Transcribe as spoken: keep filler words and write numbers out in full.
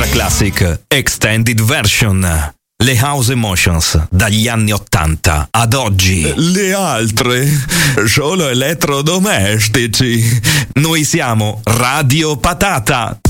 Classic Extended Version. Le House Emotions dagli anni ottanta ad oggi. Le altre solo elettrodomestici. Noi siamo Radio Patata.